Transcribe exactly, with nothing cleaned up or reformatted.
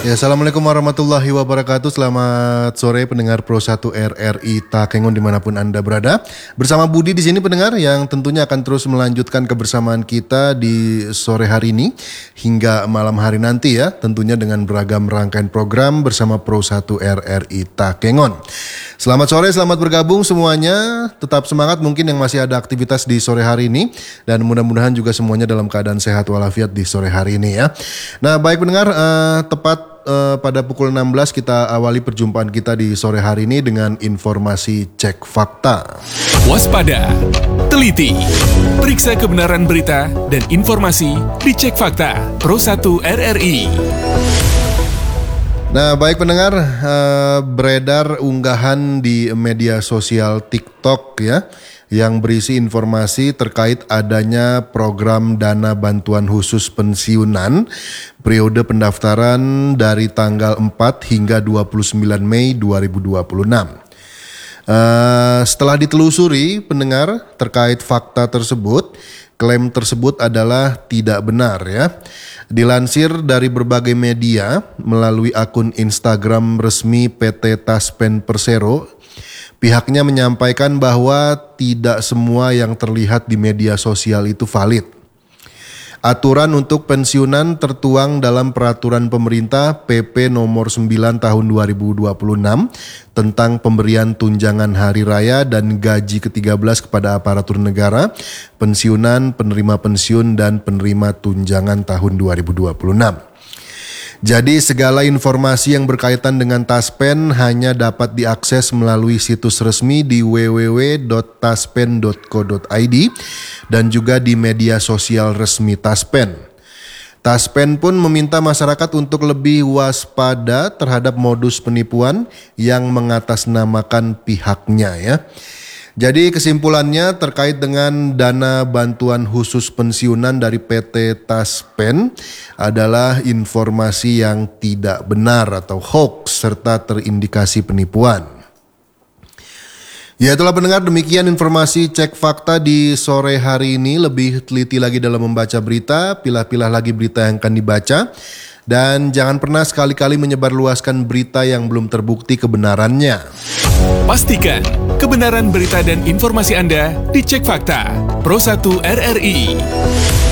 Ya, Assalamualaikum warahmatullahi wabarakatuh. Selamat sore pendengar Pro satu R R I Takengon dimanapun Anda berada. Bersama Budi di sini pendengar yang tentunya akan terus melanjutkan kebersamaan kita di sore hari ini hingga malam hari nanti ya. Tentunya dengan beragam rangkaian program bersama Pro satu R R I Takengon. Selamat sore, selamat bergabung semuanya. Tetap semangat mungkin yang masih ada aktivitas di sore hari ini. Dan mudah-mudahan juga semuanya dalam keadaan sehat walafiat di sore hari ini ya. Nah baik pendengar, uh, tepat Uh, pada pukul enam belas kita awali perjumpaan kita di sore hari ini dengan informasi cek fakta. Waspada, teliti, periksa kebenaran berita dan informasi di Cek Fakta Pro satu R R I. Nah baik pendengar, uh, beredar unggahan di media sosial TikTok ya, yang berisi informasi terkait adanya program dana bantuan khusus pensiunan periode pendaftaran dari tanggal empat hingga dua puluh sembilan Mei dua ribu dua puluh enam. Uh, setelah ditelusuri pendengar terkait fakta tersebut, klaim tersebut adalah tidak benar ya. Dilansir dari berbagai media melalui akun Instagram resmi P T Taspen Persero, pihaknya menyampaikan bahwa tidak semua yang terlihat di media sosial itu valid. Aturan untuk pensiunan tertuang dalam peraturan pemerintah P P nomor sembilan tahun dua ribu dua puluh enam tentang pemberian tunjangan hari raya dan gaji ke tiga belas kepada aparatur negara, pensiunan, penerima pensiun dan penerima tunjangan tahun dua ribu dua puluh enam. Jadi segala informasi yang berkaitan dengan Taspen hanya dapat diakses melalui situs resmi di w w w dot taspen dot co dot i d dan juga di media sosial resmi Taspen. Taspen pun meminta masyarakat untuk lebih waspada terhadap modus penipuan yang mengatasnamakan pihaknya ya. Jadi kesimpulannya terkait dengan dana bantuan khusus pensiunan dari P T Taspen adalah informasi yang tidak benar atau hoax serta terindikasi penipuan. Ya itulah pendengar, demikian informasi cek fakta di sore hari ini. Lebih teliti lagi dalam membaca berita, pilah-pilah lagi berita yang akan dibaca. Dan jangan pernah sekali-kali menyebarluaskan berita yang belum terbukti kebenarannya. Pastikan kebenaran berita dan informasi Anda di Cek Fakta Pro satu R R I.